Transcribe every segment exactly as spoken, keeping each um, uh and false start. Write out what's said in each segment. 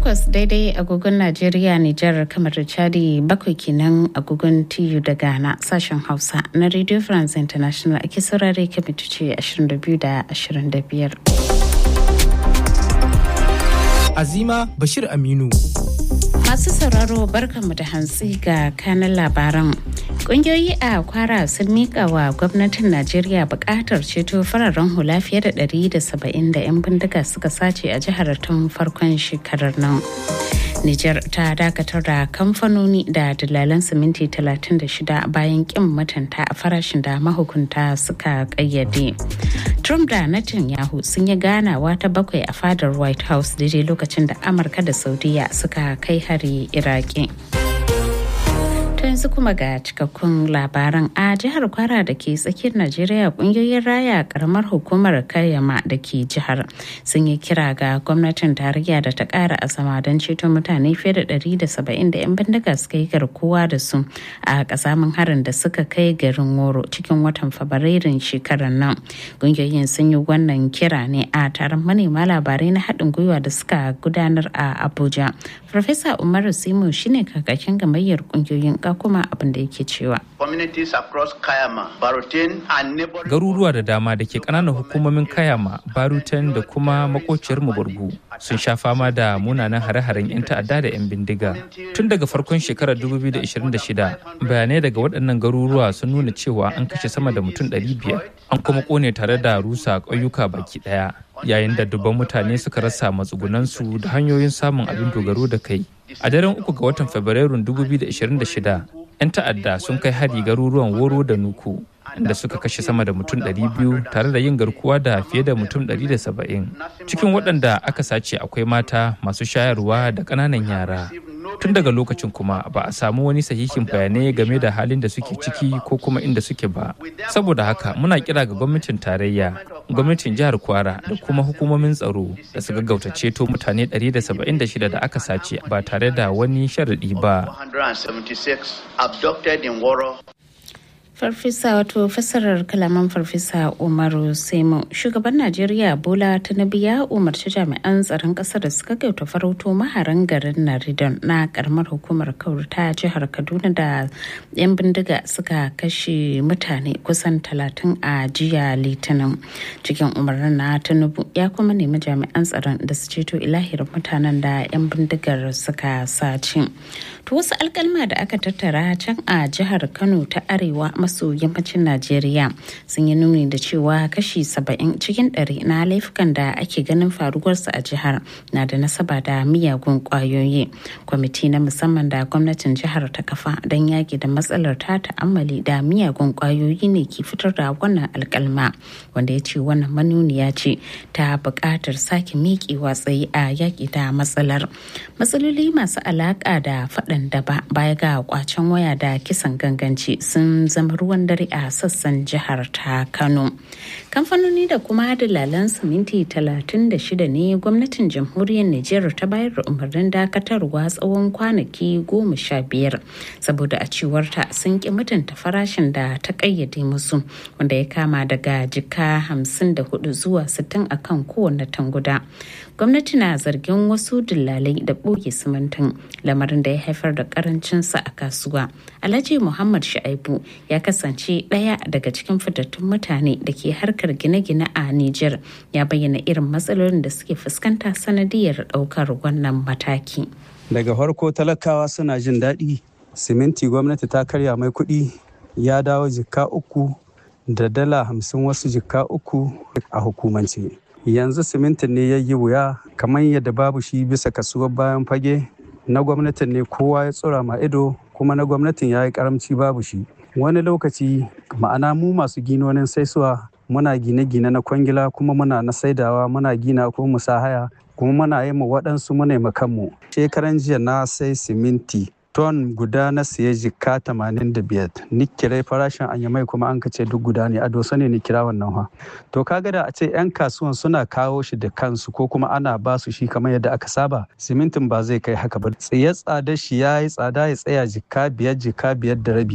takwas daidai agogon Najeriya, Nijar, kamar da Chadi, bakwai kenan agogon T U da Ghana. Sashen Hausa na Radio France International ake saurare kamitoci ashirin da biyu da ashirin da biyar. Azima Bashir Aminu. Masu sauraro barkanmu da hantsi ga kanan labaran. Ƙungiyoyi a Kwara sun miƙa wa gwamnatin Najeriya buƙatar ceto fararen hula fiye da ɗari da saba'in da 'yan bindiga suka sace a jihar tun farkon shekarar nan. Nijar ta dakatar da kamfanoni da dalalan siminti talatin da shida bayan ƙin mutunta a farashin da mahukunta suka ƙayyade. Trump da Netanyahu sun yi ganawa ta bakwai a fadar White House daidai lokacin da Amurka da Saudiya suka kai hari Iraki. yanzu kuma ga cikakkun labaran. A jihar Kwara da ke tsakiyar Najeriya, kungiyoyin raya karamar hukumar Kayama da ke jihar sun yi kira ga gwamnatin tarayya da ta kara azama don ceto mutane fiye da ɗari da saba'in da 'yan bindiga suka yi garkuwa da su a kasamin harin da suka kai garin Woro cikin watan Fabrairun shekarar nan. Kungiyoyin sun yi wannan kira ne a taron manema labarai na haɗin gwiwa da suka gudanar a Abuja. Farfesa Umaru Simo shine kakakin gamayyar kungiyoyin kuma abin da yake cewa garuruwa da dama da ke kananan hukumomin Kayama, Barutan da kuma makociyar Muburgu sun sha fama da munanan hare-haren 'yan ta'adda da 'yan bindiga. Tun daga farkon shekarar dubu biyu da ashirin da shida, bayanai daga waɗannan garuruwa sun nuna cewa an kashe sama da mutum ɗari biyar, an kuma kone tare da rusa ƙauyuka baki ɗaya, yayin da dubban mutane suka rasa matsugunansu da hanyoyin samun abin dogaro da kai. A daren uku ga watan Fabrairun dubu biyu da ashirin da shida, 'yan ta'adda sun kai hari garuruwan Woro da Nuku, da suka kashe sama da mutum ɗari biyu tare da yin garkuwa da fiye da mutum ɗari da saba'in. Cikin waɗanda aka sace akwai mata, masu shayarwa da ƙananan yara. Tun daga lokacin kuma ba a samu wani sahihin bayanai game da halin da suke ciki ko kuma inda suke ba. Saboda haka muna kira ga gwamnatin tarayya, gwamnatin jihar Kwara da kuma hukumomin tsaro da su gaggauta ceto mutane ɗari da saba'in da shida da aka sace ba tare da wani sharaɗi ba. Farfesa wato fassarar kalaman Farfesa Umaru Semo. Shugaban Najeriya Bola Tinubu ya umarci jami'an tsaron ƙasar da suka gauta farauto maharan garin Naridon na karamar hukumar Kauru ta jihar Kaduna da 'yan bindiga suka kashe mutane kusan talatin a jiya Litinin. Cikin umarnin na Tinubu ya kuma nemi jami'an tsaron da su ceto ilahirin mutanen da 'yan bindigar suka sace. To wasu alkalma da aka tattara can a jihar Kano ta Arewa maso yammacin Najeriya sun yi nuni da cewa kashi saba'in cikin ɗari na laifukan da ake ganin faruwarsa a jihar na da nasaba da miyagun ƙwayoyi. Kwamiti na musamman da gwamnatin jihar ta kafa don yaƙi da matsalar ta ta'ammali da miyagun ƙwayoyi ne ke fitar da wannan alkalma, wanda ya ce wannan manuniya ce ta buƙatar sake miƙewa tsaye a yaƙi da matsalar. Matsaloli masu alaƙa da faɗan daba baya ga kwacen waya da kisan ganganci sun zama ruwan dare a sassan jihar ta Kano. Kamfanoni da kuma dalalan siminti talatin da shida ne gwamnatin jamhuriyar Nijar ta bayar da umarnin dakatarwa tsawon kwanaki goma sha biyar saboda a cewarta sun ki mutunta farashin da ta kayyade musu, wanda ya kama daga jika hamsin da hudu zuwa sittin akan kowane tanguda. Gwamnati na zargin wasu dillalai da ɓoye simintin, lamarin da ya haifar da karancinsa a kasuwa. Alhaji Muhammad Shu'aibu ya kasance ɗaya daga cikin fitattun mutane da ke harkar gine-gine a Nijar, ya bayyana irin matsalolin da suke fuskanta sanadiyar ɗaukar wannan mataki. Daga farko talakawa suna jin daɗi, siminti gwamnati ta karya mai kuɗi ya dawo jikka uku da dala hamsin, wasu jikka uku a hukumance. Yanzu simintin ne ya yi wuya kamar yadda babu shi bisa kasuwar bayan fage. Na gwamnatin ne kowa ya tsura ma ido, kuma na gwamnatin ya yi karamci babu shi. Wani lokaci ma'ana mu masu ginonin saisuwa muna gine-gine na kwangila, kuma muna na saidawa, muna gina ko musa haya, kuma muna yi ma waɗansu muna yi kanmu. Shekaran jiya na sai siminti ton guda na siya jika tamanin da biyar, ni kirai farashin anyamai kuma an kace duk guda ne, a dosa ne ni kira wannan ha. To kaga da a ce 'yan kasuwan suna kawo shi da kansu ko kuma ana ba su shi kamar yadda aka saba, simintin ba zai kai haka ba. Tsaye tsada shi ya yi tsada ya tsaya jika biyar jika biyar da rabi,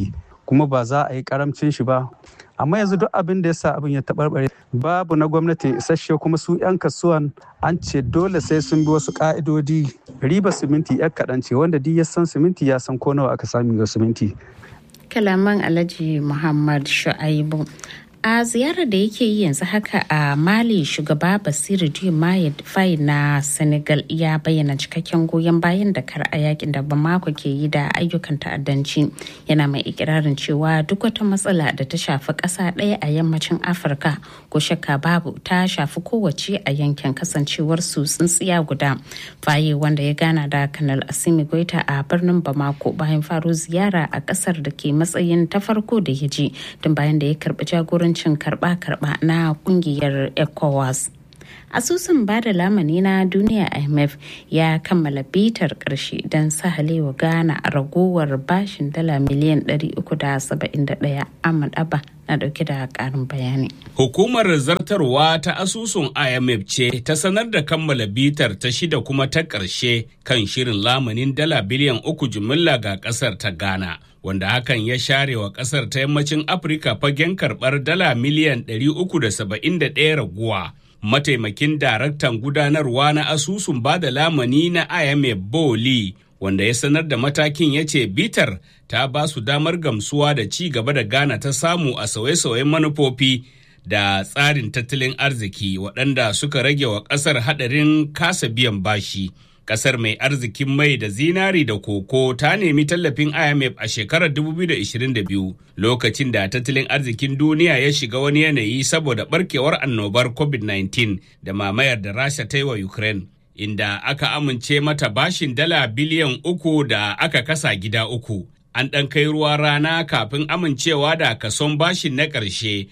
kuma ba za a yi karamcin shi ba. Amma yanzu duk abin da ya sa abin ya taɓarɓare babu na gwamnati isasshe, kuma su 'yan kasuwan an ce dole sai sun bi wasu ƙa'idodi. Riba siminti 'yan kaɗan ce, wanda duk ya san siminti ya san ko nawa aka sami ga siminti. Kalaman Alhaji Muhammad Shu'aibu. A ziyarar da yake yi yanzu haka a Mali, shugaba Basiru Diomaye Faye na Senegal ya bayyana cikakken goyon bayan da kar a yakin da Bamako ke yi da ayyukan ta'addanci. Yana mai ikirarin cewa duk wata matsala da ta shafi ƙasa ɗaya a yammacin Afirka ko shakka babu ta shafi kowace a yankin, kasancewar su tsintsiya guda. Faye, wanda ya gana da Kanal Assimi Goita a birnin Bamako bayan faro ziyara a ƙasar da ke matsayin ta farko da ya je tun bayan da ya karɓi jagoranci cin karba-karba na kungiyar ECOWAS. Asusun bada lamani na duniya I M F ya kammala bitar karshe don sahalewa Ghana a ragowar bashin dala miliyan ɗari uku da saba'in da ɗaya. Ahmad Abba na dauke da karin bayani. Hukumar zartarwa ta asusun I M F ce ta sanar da kammala bitar ta shida kuma ta ƙarshe kan shirin lamanin dala biliyan uku jimilla ga ƙasar ta Ghana, wanda hakan ya share wa ƙasar ta yammacin Afirka fagen karɓar dala miliyan ɗari uku da saba'in da ɗaya raguwa. Mataimakin daraktan gudanarwa na asusun bada lamani na I M F Boli, wanda ya sanar da matakin, ya ce bitar ta ba su damar gamsuwa da ci gaba da Ghana ta samu a sauye-sauyen manufofi da tsarin tattalin arziki waɗanda suka rage wa ƙasar haɗarin kasa biyan bashi. Ƙasar mai arzikin mai da zinari da koko ta nemi tallafin I M F a shekarar dubu biyu da ashirin da biyu, lokacin da tattalin arzikin duniya ya shiga wani yanayi saboda barkewar annobar covid nineteen da mamayar da Rasha ta yi wa Ukraine, inda aka amince mata bashin dala biliyan uku da aka kasa gida uku. An ɗan kai ruwa rana kafin amincewa da kason bashin na ƙarshe.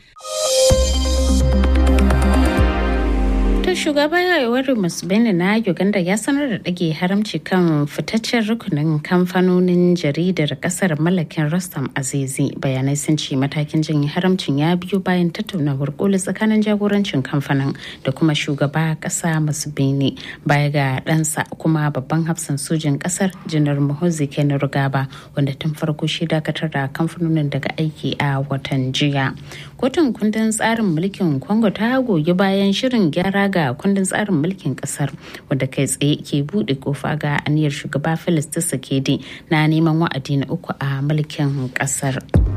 Shugaba Yoweri Museveni na Uganda ya sanar da ɗage haramci kan fitaccen rukunin kamfanonin jaridar ƙasar mallakin Rostam Azizi. Bayanai sun ce matakin janye haramcin ya biyo bayan tattaunawar koli tsakanin jagorancin kamfanin da kuma shugaba ƙasa Museveni, baya ga ɗansa kuma babban hafsan sojin ƙasar Janar Muhoozi Kainerugaba, wanda tun farko shi dakatar da kamfanonin daga aiki a watan jiya. Kotun kundin tsarin mulkin Congo ta goyi bayan shirin gyara ga kundin tsarin mulkin kasar, wanda kai tsaye ke bude kofa ga aniyar shugaba Felix Tshisekedi na neman wa'adi na uku a mulkin kasar.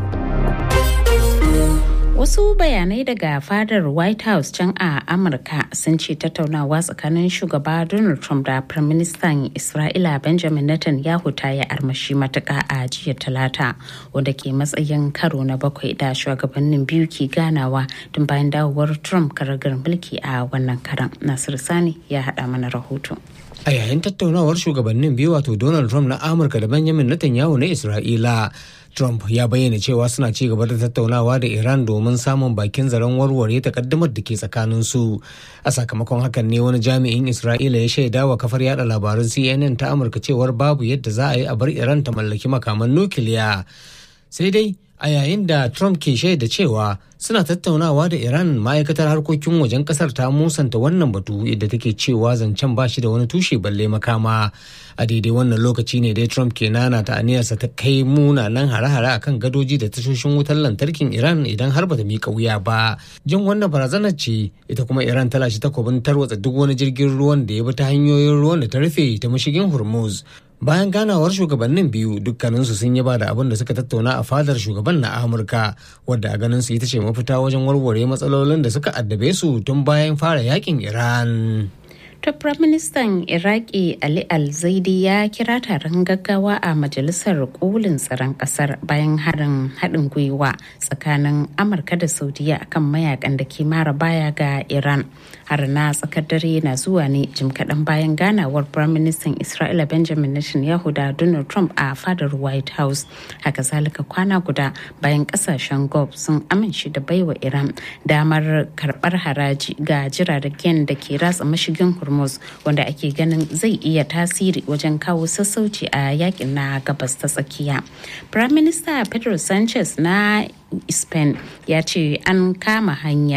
Wasu bayanai daga fadar White House can a Amurka sun ce tattaunawa tsakanin shugaba Donald Trump da Firaministan Isra'ila Benjamin Netanyahu ta yi armashi matuƙa a jiya Talata, wanda ke matsayin karo na bakwai da shugabannin biyu ke ganawa tun bayan dawowar Trump karagar mulki a wannan karan. Nasiru Sani ya haɗa mana rahoto. A yayin tattaunawar shugabannin biyu, wato Donald Trump na Amurka da Benjamin Netanyahu na Isra'ila, Trump ya bayyana cewa suna ci gaba da tattaunawa da Iran domin samun bakin zaren warware takaddamar da ke tsakaninsu. A sakamakon hakan ne wani jami'in Isra'ila ya shaida wa kafar yada labarun C N N ta Amurka cewar babu yadda za a yi a bar Iran ta mallaki makaman nukiliya. Sai dai a yayin da Trump ke shaida cewa suna tattaunawa da Iran, ma'aikatar harkokin wajen kasar ta musanta wannan batu, yadda take cewa zancen ba shi da wani tushe balle makama. A daidai wannan lokaci ne dai Trump ke nana ta aniyarsa ta kai munanan hare-hare akan gadoji da tashoshin wutar lantarkin Iran idan har bata miƙa wuya ba. Jin wannan barazanar ce ita kuma Iran ta lashe takobin tarwatsa duk wani jirgin ruwan da ya bi ta hanyoyin ruwan da ta rufe ta mashigin Hormuz. Bayan ganawar shugabannin biyu, dukkaninsu sun yaba da abin da suka tattauna a fadar shugaban na Amurka, wadda a ganin su ita ce mafita wajen warware matsalolin da suka addabe su tun bayan fara yakin Iran. To Firaministan Iraki Ali Al-Zaidi ya kira taron gaggawa a Majalisar Kolin Tsaron Ƙasar bayan harin haɗin gwiwa tsakanin Amurka da Saudiya akan mayakan da ke mara baya ga Iran. Har na tsakar dare na zuwa ne jim kaɗan bayan ganawar Firaministan Isra'ila Benjamin Netanyahu da Donald Trump a fadar White House. Haka zalika kwana guda bayan ƙasashen Gulf sun amince da baiwa Iran damar karɓar haraji ga jiragen da ke ratsa mashigin Hormuz, wanda ake ganin zai iya tasiri wajen kawo sassauci a yakin na gabas ta tsakiya. Prime Minister Pedro Sanchez na Spain ya ce an kama hanyar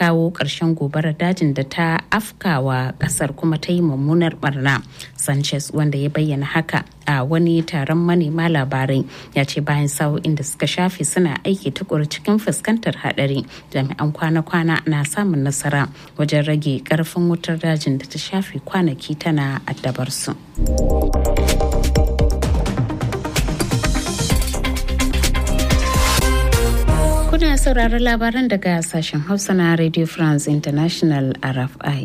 kawo ƙarshen gobarar dajin da ta afkawa ƙasar kuma ta yi mummunar barna. Sanchez, wanda ya bayyana haka a wani taron manema labarai, ya ce bayan sa'o'in da suka shafe suna aiki tukuru cikin fuskantar haɗari, jami'an kwana-kwana na samun nasara wajen rage ƙarfin wutar dajin da ta shafe kwanaki tana addabar su. Kuna sauraron labaran daga sashen Hausa na Radio France International R F I.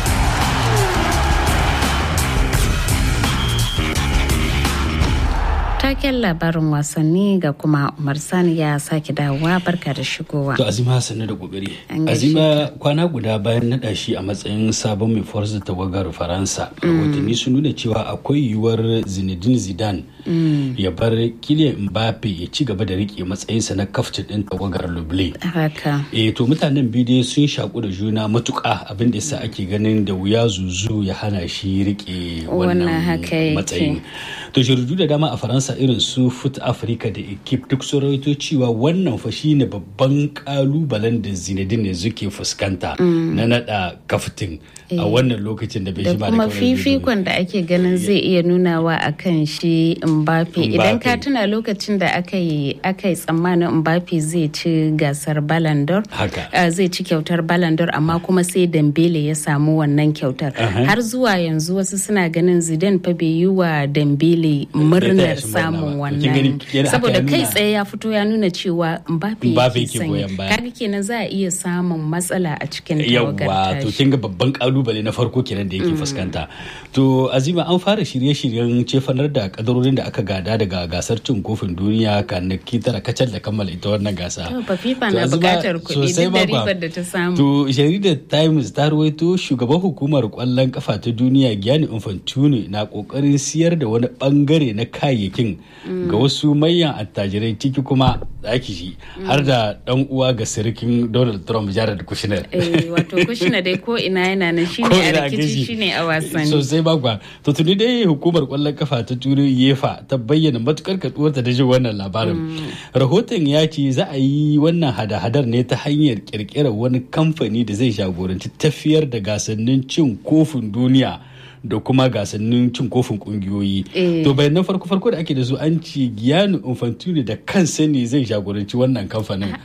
Taken labarin wasanni ga kuma Umar Sani ya sake dawowa. Barka da shigowa. To Azima sannu da kokari. Azima kwana guda bayan naɗa shi a matsayin sabon mai forza tawagar Faransa. Rahotanni sun nuna cewa akwai yiwuwar Zinedine Zidane ya bar Kylian Mbappe ya ci gaba da rike matsayinsa na kaftin din tawagar Luble. Haka. Eh to mutanen biyu dai sun shaku da juna matuƙa, abin da yasa ake ganin da wuya zuzu ya hana shi rike wannan matsayin. To shirdu da dama a Faransa irin su Foot Africa da Ekip duk sun rawaito cewa wannan fa shine babban kalubalen da Zinedine zuke fuskanta na nada kaftin a wannan lokacin da bai shi ba da kuma fifikon da ake ganin zai iya nunawa akan shi Mbappe. Idan ka tuna lokacin da aka yi aka yi tsammanin Mbappe zai ci gasar Ballon d'Or, zai ci kyautar Ballon d'Or, amma kuma sai Dembele ya samu wannan kyautar. Har zuwa yanzu wasu suna ganin Zidane fa bai yi wa Dembele murnar samun wannan, saboda kai tsaye ya fito ya nuna cewa Mbappe yake sanya. Kaga kenan za a iya samun matsala a cikin tawagar tashi. Yawwa, to kin ga babban kalubale na farko kenan da yake fuskanta. To Azima, an fara shirye-shiryen cefanar da kadarorin da aka gada daga gasar cin kofin duniya kwanaki tara kacal da kammala ita wannan gasa. To fa FIFA na bukatar kuɗi duk da ribar da ta samu. To jaridar Times ta rawaito shugaban hukumar kwallon kafa ta duniya Gianni Infantino na kokarin siyar da wani bangare na kayayyakin ga wasu manyan attajirai, ciki kuma ake shi har da dan uwa ga sirikin Donald Trump, Jared Kushner. Eh wato Kushner dai ko ina yana nan shine a rikici shine a wasanni. Sosai bagwa. To tuni dai hukumar kwallon kafa ta Turai UEFA ta bayyana matukar kaduwarta da jin wannan labarin. Rahoton ya ce za a yi wannan hada-hadar ne ta hanyar kirkirar wani kamfani da zai jagoranci tafiyar da gasannin cin kofin duniya da kuma gasannin cin kofin kungiyoyi. To bayanan farko farko da ake da su an ce Gianni Infantino da kansa ne zai jagoranci wannan kamfanin.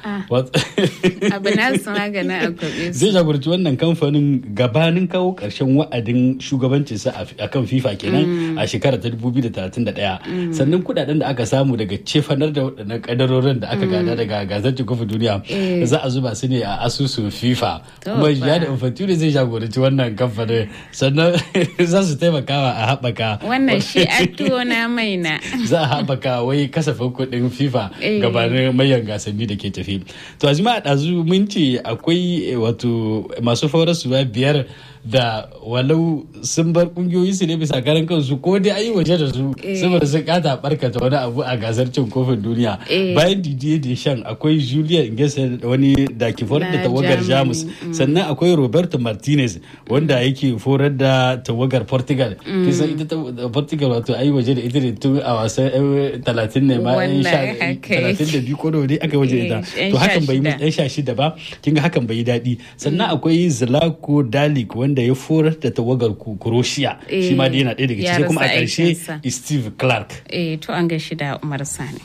Abu na su magana a kwabe su. Zai jagoranci wannan kamfanin gabanin kawo karshen wa'adin shugabancinsa a kan FIFA kenan a shekarar ta dubu biyu da talatin da ɗaya. Sannan kudaden da aka samu daga cefanar da waɗannan kadarorin da aka gada daga gasar cin kofin duniya za a zuba su ne a asusun FIFA. Kuma Gianni Infantino zai jagoranci wannan kamfanin. Sannan za su taimakawa a haɓaka wannan shi a tuwo na mai na za a haɓaka wai kasafin kuɗin FIFA gabanin mayan gasanni da ke tafi. To Azima, a ɗazu mun ce akwai wato masu faurasuwa biyar da walau sun bar kungiyoyi su ne bisa karan kansu ko dai ayi waje da su saboda sun kata barkata wani abu a gasar cin kofin duniya. Bayan Didier Deschamps akwai Julian Nagelsmann wani da ke forar da tawagar Jamus, sannan akwai Roberto Martinez wanda yake forar da tawagar Portugal. Kisan ita Portugal wato ayi waje da ita ne tun a wasan talatin ne ma talatin da biyu ko da wani aka waje da ita. To hakan bai yi ɗan sha shida ba, kinga hakan bai yi daɗi. Sannan akwai Zlatko Dalic wanda ya forar da tawagar Croatia, shi ma dai yana ɗaya daga cikin, kuma a ƙarshe Steve Clark. Eh to an gashi da Umar Sani.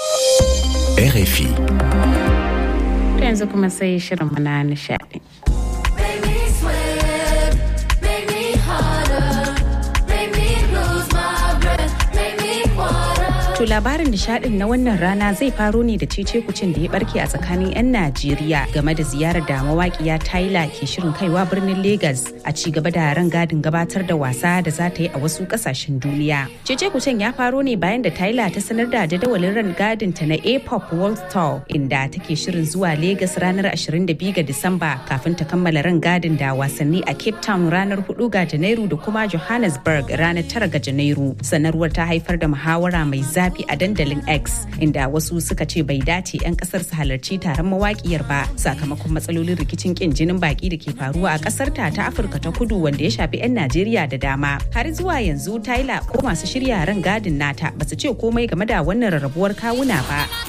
R F I. To yanzu kuma sai shirin mana nishaɗi. To labarin nishadin na wannan rana zai faro ne da cece kucin da ya barke a tsakanin 'yan Najeriya game da ziyarar da mawaƙiya Tyla ke shirin kaiwa birnin Lagos a ci gaba da rangadin gabatar da wasa da za ta yi a wasu ƙasashen duniya. Cece kucin ya faro ne bayan da Tyla ta sanar da jadawalin rangadin ta na A-pop World Tour, inda take shirin zuwa Lagos ranar ashirin da biyu ga Disamba kafin ta kammala rangadin da wasanni a Cape Town ranar hudu ga Janairu da kuma Johannesburg ranar tara ga Janairu. Sanarwar ta haifar da muhawara mai zafi a dandalin X, inda wasu suka ce bai dace 'yan kasar su halarci taron mawakiyar ba sakamakon matsalolin rikicin kin jinin baki da ke faruwa a kasar ta ta Afirka ta Kudu wanda ya shafi 'yan Najeriya da dama. Har zuwa yanzu Tyla ko masu shirya ran gadin nata basu ce komai game da wannan rarrabuwar kawuna ba.